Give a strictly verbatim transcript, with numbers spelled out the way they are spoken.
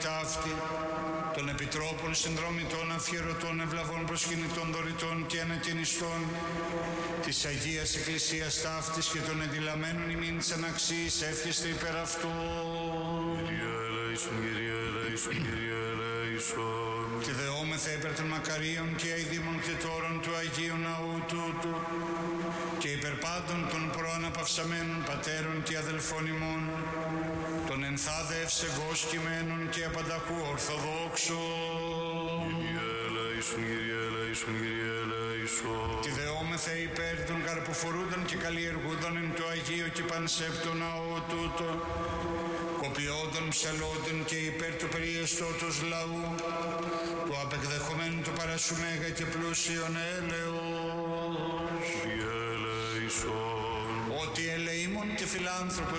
ταύτη, των επιτρόπων, συνδρομητών, αφιερωτών, ευλαβών, προσκυνητών, δωρητών και ανακαινιστών της Αγίας Εκκλησίας ταύτης και των εντυλαμένων ημίν της αναξής, εύχεστε υπέρ αυτών. Κύριε ελέησον, Κύριε ελέησον, Κύριε ελέησον. Και δεόμεθα υπέρ των μακαρίων και αηδήμων κτητόρων του Αγίου Ναού τούτου και υπέρ πάντων των προαναπαυσαμένων πατέρων και αδελφών ημών, των ενθάδε ευσεβώς κειμένων και απανταχού ορθοδόξων. Κύριε ελέησον, Κύριε ελέησον, Κύριε ελέησον. Και δεόμεθα υπέρ των καρποφορούντων και καλλιεργούντων εν το Αγίο και πανσέπτο ναό τούτο, κοπιόντων ψαλόντων και υπέρ του περιεστώτος λαού, του απεκδεχομένου του παρασού μέγα και πλούσιον έλεος. Κύριε ελέησον. Ότι ελεήμων και φιλάνθρωπος